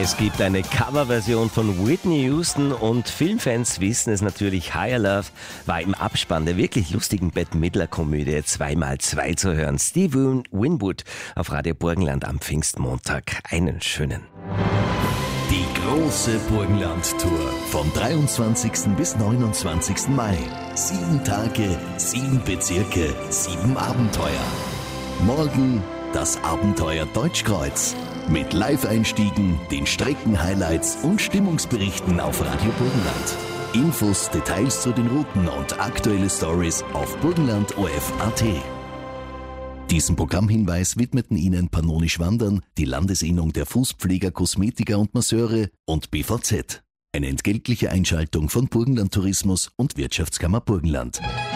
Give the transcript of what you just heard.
Es gibt eine Coverversion von Whitney Houston und Filmfans wissen es natürlich. Higher Love war im Abspann der wirklich lustigen Bette Midler-Komödie 2x2 zu hören. Steve Winwood auf Radio Burgenland am Pfingstmontag. Einen schönen. Die große Burgenland-Tour vom 23. bis 29. Mai. 7 Tage, 7 Bezirke, 7 Abenteuer. Morgen das Abenteuer Deutschkreuz. Mit Live-Einstiegen, den Streckenhighlights und Stimmungsberichten auf Radio Burgenland. Infos, Details zu den Routen und aktuelle Stories auf burgenland.orf.at. Diesen Programmhinweis widmeten Ihnen Pannonisch Wandern, die Landesinnung der Fußpfleger, Kosmetiker und Masseure und BVZ. Eine entgeltliche Einschaltung von Burgenland Tourismus und Wirtschaftskammer Burgenland.